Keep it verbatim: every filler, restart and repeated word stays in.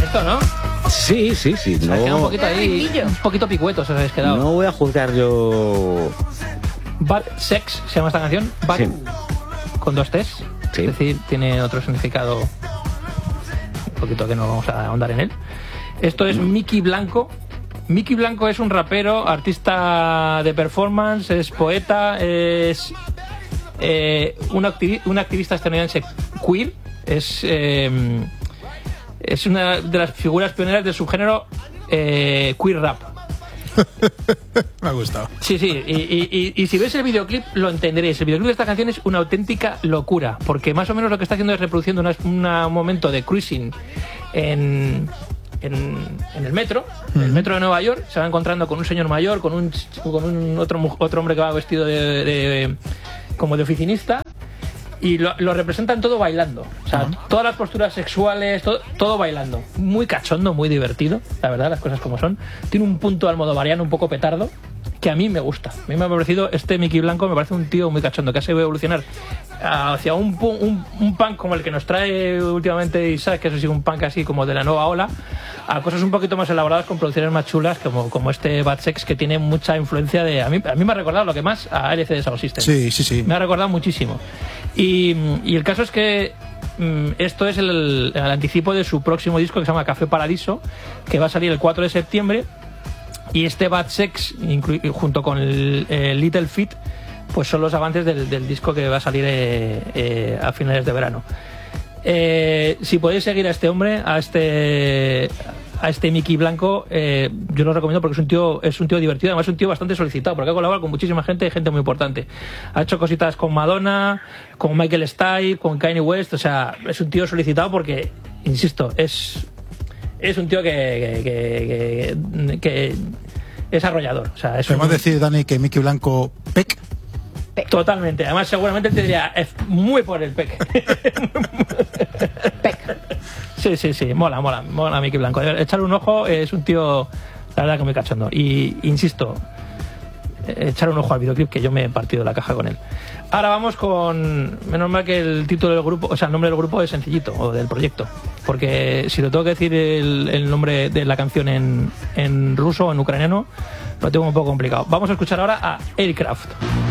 Esto, ¿no? Sí, sí, sí. Se No, ha quedado un poquito ahí, un poquito picuetos os habéis quedado. no voy a juzgar yo... Bad Sex se llama esta canción. Bad Sí. con dos T's. Sí. Es decir, tiene otro significado un poquito que no vamos a ahondar en él. Esto es Mickey Blanco. Mickey Blanco es un rapero, artista de performance, es poeta, es eh, un, activi- un activista estadounidense queer. Es, eh, es una de las figuras pioneras del subgénero eh, queer rap. Me ha gustado. Sí, sí, y, y, y, y si ves el videoclip lo entenderéis. El videoclip de esta canción es una auténtica locura, porque más o menos lo que está haciendo es reproduciendo una- una- un momento de cruising en, en, en el metro, en el metro de Nueva York. Se va encontrando con un señor mayor, con un, con un otro, mu- otro hombre que va vestido de, de- como de oficinista. Y lo, lo representan todo bailando. O sea, todas las posturas sexuales, todo, todo bailando. Muy cachondo, muy divertido, la verdad, las cosas como son. Tiene un punto almodovariano un poco petardo, que a mí me gusta. A mí me ha parecido, este Mickey Blanco me parece un tío muy cachondo, que ha sabido evolucionar hacia un, pu- un, un punk como el que nos trae últimamente Isaac, que es así un punk así como de la nueva ola, a cosas un poquito más elaboradas con producciones más chulas, como, como este Bad Sex, que tiene mucha influencia de... A mí, a mí me ha recordado lo que más a L C D Sound System. Sí, sí, sí. Me ha recordado muchísimo. Y, y el caso es que mm, esto es el, el anticipo de su próximo disco, que se llama Café Paradiso, que va a salir el cuatro de septiembre. Y este Bad Sex, inclu- junto con el, el Little Feat, pues son los avances del, del disco que va a salir eh, eh, a finales de verano. Eh, si podéis seguir a este hombre, a este a este Mickey Blanco, eh, yo lo recomiendo porque es un tío es un tío divertido, además es un tío bastante solicitado, porque ha colaborado con muchísima gente, gente muy importante. Ha hecho cositas con Madonna, con Michael Stipe, con Kanye West, o sea, es un tío solicitado porque, insisto, es es un tío que que, que, que es arrollador. O sea, es Podemos un- decir, Dani, que Mickey Blanco pec. Totalmente. Además, seguramente te diría, es muy por el pec. Sí, sí, sí. Mola, mola. Mola Mickey Blanco. Echarle un ojo, es un tío, la verdad, que muy cachondo. Y, insisto, echar un ojo al videoclip, que yo me he partido la caja con él. Ahora vamos con... Menos mal que el título del grupo, o sea, el nombre del grupo es sencillito, o del proyecto. Porque si lo tengo que decir el, el nombre de la canción en, en ruso o en ucraniano, lo tengo un poco complicado. Vamos a escuchar ahora a Aircraft.